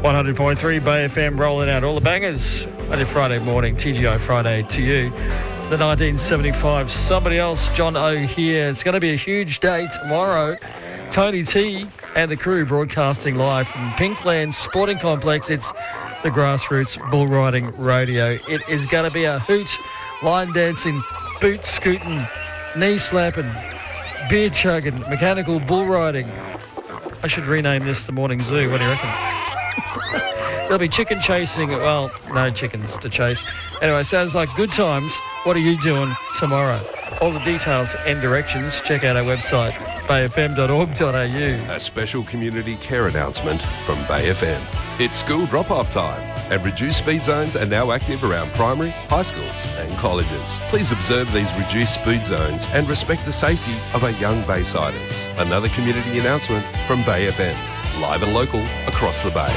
100.3 Bay FM rolling out all the bangers on your Friday morning, TGI Friday to you. The 1975 Somebody Else, John O here. It's going to be a huge day tomorrow. Tony T and the crew broadcasting live from Pinkland Sporting Complex. It's the Grassroots Bull Riding Rodeo. It is going to be a hoot, line dancing, boot scooting, knee slapping, beer chugging, mechanical bull riding. I should rename this the Morning Zoo. What do you reckon? There'll be chicken chasing. Well, no chickens to chase. Anyway, sounds like good times. What are you doing tomorrow? All the details and directions, check out our website, bayfm.org.au. A special community care announcement from Bay FM. It's school drop-off time, and reduced speed zones are now active around primary, high schools and colleges. Please observe these reduced speed zones and respect the safety of our young Baysiders. Another community announcement from Bay FM. Live and local across the Bay.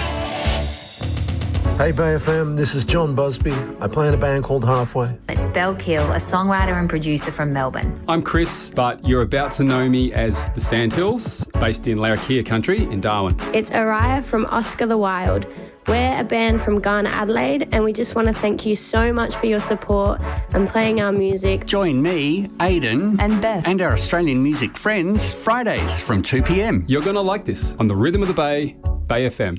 Hey Bay FM, this is John Busby. I play in a band called Halfway. It's Belle Kill, a songwriter and producer from Melbourne. I'm Chris, but you're about to know me as the Sandhills, based in Larrakia country in Darwin. It's Araya from Oscar the Wild. We're a band from Ghana, Adelaide, and we just want to thank you so much for your support and playing our music. Join me, Aidan, And Beth. and our Australian music friends Fridays from 2 p.m. You're going to like this on the Rhythm of the Bay, Bay FM.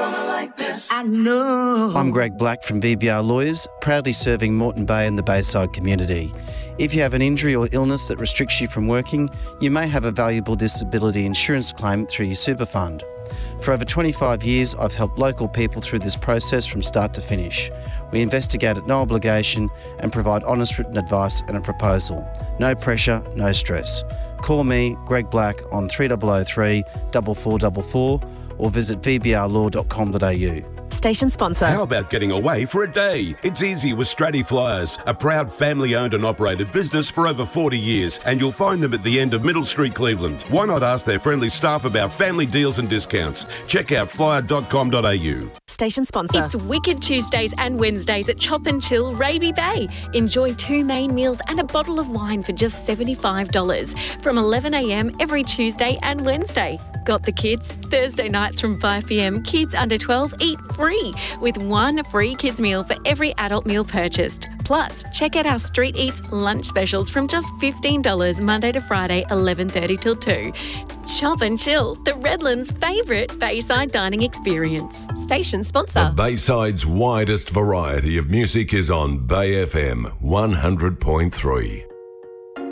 I know. I'm Greg Black from VBR Lawyers, proudly serving Moreton Bay and the Bayside community. If you have an injury or illness that restricts you from working, you may have a valuable disability insurance claim through your super fund. For over 25 years, I've helped local people through this process from start to finish. We investigate at no obligation and provide honest written advice and a proposal. No pressure, no stress. Call me, Greg Black, on 3003 4444 or visit vbrlaw.com.au. Station sponsor. How about getting away for a day? It's easy with Stratty Flyers, a proud family-owned and operated business for over 40 years, and you'll find them at the end of Middle Street, Cleveland. Why not ask their friendly staff about family deals and discounts? Check out flyer.com.au. Station sponsor. It's Wicked Tuesdays and Wednesdays at Chop and Chill Raby Bay. Enjoy 2 main meals and a bottle of wine for just $75 from 11 a.m. every Tuesday and Wednesday. Got the kids? Thursday nights from 5 p.m. Kids under 12 eat free with 1 free kids meal for every adult meal purchased. Plus, check out our Street Eats lunch specials from just $15 Monday to Friday, 11:30 till 2. Chop and Chill, the Redlands' favourite Bayside dining experience. Station sponsor. The Bayside's widest variety of music is on Bay FM 100.3.